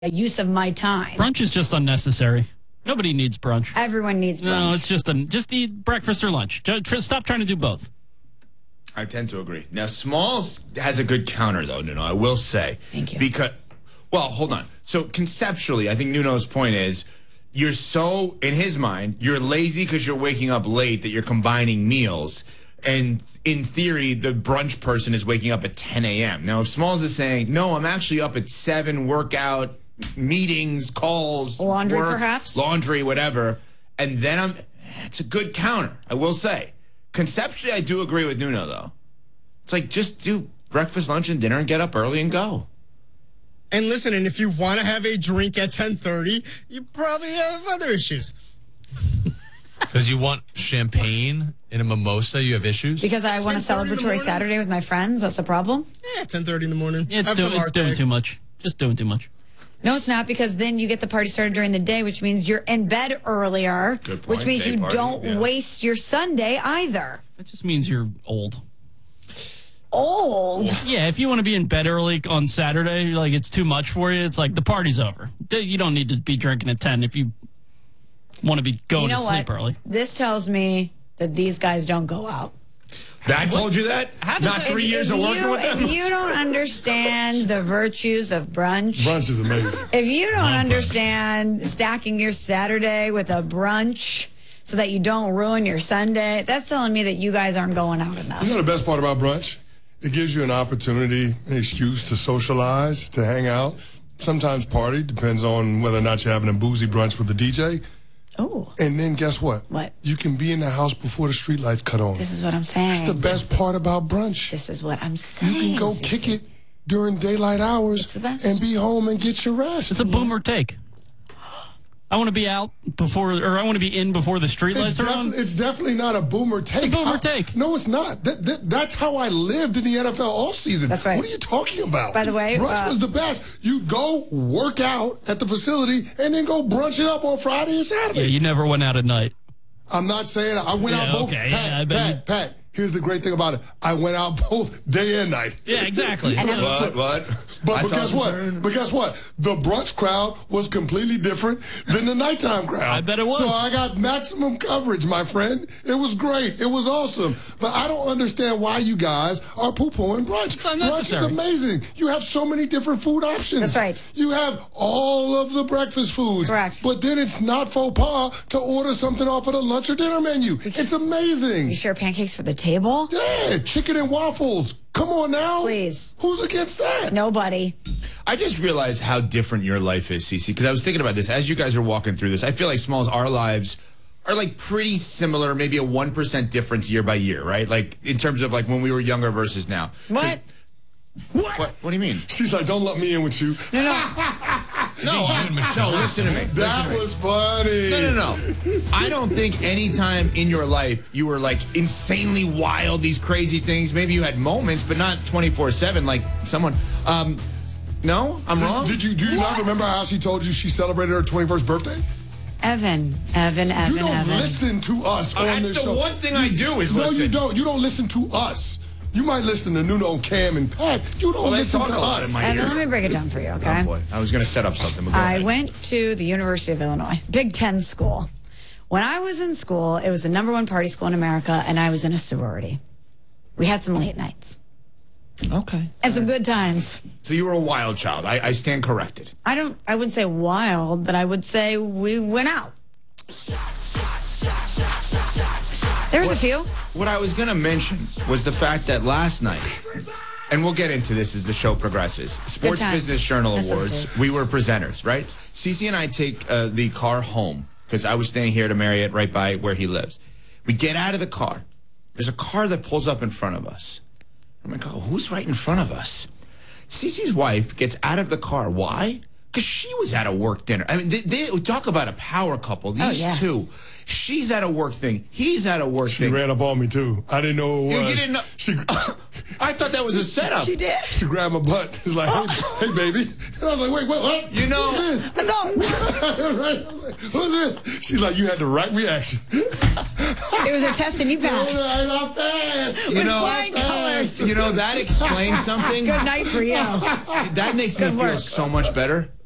use of my time. Brunch is just unnecessary. Nobody needs brunch. Everyone needs brunch. No, it's just eat breakfast or lunch. Stop trying to do both. I tend to agree. Now, Smalls has a good counter, though, Nuno, I will say. Thank you. Because, well, hold on. So, conceptually, I think Nuno's point is, you're so, in his mind, you're lazy because you're waking up late that you're combining meals. And in theory, the brunch person is waking up at 10 a.m. Now, if Smalls is saying, no, I'm actually up at 7, workout, meetings, calls, laundry, work, perhaps, laundry, whatever, and then it's a good counter, I will say. Conceptually, I do agree with Nuno, though. It's like, just do breakfast, lunch, and dinner and get up early and go. And listen, and if you want to have a drink at 10:30, you probably have other issues. Because you want champagne in a mimosa, you have issues? Because I want a celebratory Saturday with my friends, that's a problem? Yeah, 10:30 in the morning. Yeah, it's doing too much. Just doing too much. No, it's not, because then you get the party started during the day, which means you're in bed earlier, Good point. which means Day you party, don't yeah. waste your Sunday either. That just means you're old. Old? Yeah, if you want to be in bed early on Saturday, like it's too much for you, it's like the party's over. You don't need to be drinking at 10 if you want to be going to sleep early. This tells me that these guys don't go out. I told you that? Not 3 years of working with them? If you don't understand the virtues of brunch. Brunch is amazing. If you don't understand stacking your Saturday with a brunch so that you don't ruin your Sunday, that's telling me that you guys aren't going out enough. You know the best part about brunch? It gives you an opportunity, an excuse to socialize, to hang out, sometimes party, depends on whether or not you're having a boozy brunch with the DJ. Oh. And then guess what? What? You can be in the house before the streetlights cut on. This is what I'm saying. It's the best part about brunch. This is what I'm saying. You can go kick it during daylight hours It's the best. and be home and get your rest. It's a boomer take. I want to be out before, or I want to be in before the streetlights are on. It's definitely not a boomer take. It's a boomer take. No, it's not. That's how I lived in the NFL offseason. That's right. What are you talking about? By the way, brunch was the best. You go work out at the facility and then go brunch it up on Friday and Saturday. Yeah, you never went out at night. I'm not saying I went out both. Okay, I bet Pat, here's the great thing about it. I went out both day and night. Yeah, exactly. But guess what? But guess what? The brunch crowd was completely different than the nighttime crowd. I bet it was. So I got maximum coverage, my friend. It was great. It was awesome. But I don't understand why you guys are poo-pooing brunch. It's unnecessary. Brunch is amazing. You have so many different food options. That's right. You have all of the breakfast foods. Correct. But then it's not faux pas to order something off of the lunch or dinner menu. It's amazing. You share pancakes for the table? Yeah, chicken and waffles. Come on now. Please. Who's against that? Nobody. I just realized how different your life is, Cece, because I was thinking about this. As you guys are walking through this, I feel like, Smalls, our lives are like pretty similar, maybe a 1% difference year by year, right? Like in terms of like when we were younger versus now. What? What do you mean? She's like, don't let me in with you. No, listen to me. That was funny. No. I don't think any time in your life you were like insanely wild, these crazy things. Maybe you had moments, but not 24/7 like someone. No, I'm wrong. Do you not remember how she told you she celebrated her 21st birthday? Evan. You don't listen to us on That's this the show. one thing I do is listen. No, you don't. You don't listen to us. You might listen to Nuno, Cam, and Pat. You don't listen to us. Evan, let me break it down for you, okay? Oh, boy. I was going to set up something. But I went to the University of Illinois, Big Ten school. When I was in school, it was the #1 party school in America, and I was in a sorority. We had some late nights. Okay. And some good times. So you were a wild child. I stand corrected. I wouldn't say wild, but I would say we went out. There's a few. What I was going to mention was the fact that last night, and we'll get into this as the show progresses, Sports Business Journal Awards, we were presenters, right? Cece and I take the car home because I was staying here at a Marriott right by where he lives. We get out of the car. There's a car that pulls up in front of us. I'm like, oh, who's right in front of us? Cece's wife gets out of the car. Why? Because she was at a work dinner. I mean, they talk about a power couple. These two. She's at a work thing. He's at a work thing. She ran up on me, too. I didn't know who it was. You didn't know? I thought that was a setup. She did. She grabbed my butt. She's like, hey, baby. And I was like, wait, what? You know. Who's this? What's up? Right? I was like, who's this? She's like, you had the right reaction. It was a test and you passed. I passed. You know, flying colors. You know, that explains something. Good night for you. That makes me feel so much better